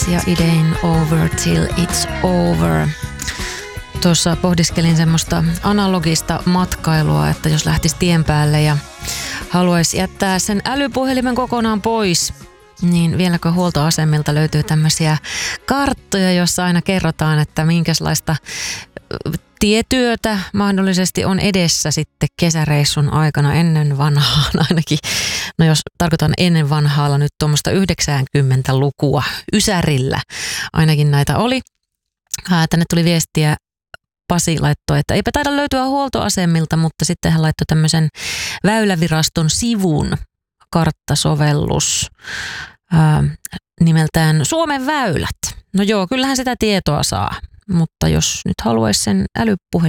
ja It Ain't Over Till It's Over. Tuossa pohdiskelin semmoista analogista matkailua, että jos lähtisi tien päälle ja haluaisi jättää sen älypuhelimen kokonaan pois, niin vieläkö huoltoasemilta löytyy tämmöisiä karttoja, jossa aina kerrotaan, että minkälaista tietyötä mahdollisesti on edessä sitten kesäreissun aikana ennen vanhaan ainakin. No jos tarkoitan ennen vanhaalla nyt tuommoista 90-lukua Ysärillä ainakin näitä oli. Tänne tuli viestiä, Pasi laittoi, että eipä taida löytyä huoltoasemilta, mutta sitten hän laittoi tämmöisen Väyläviraston sivun karttasovellus nimeltään Suomen väylät. No joo, kyllähän sitä tietoa saa, mutta jos nyt haluaisi sen älypuhelin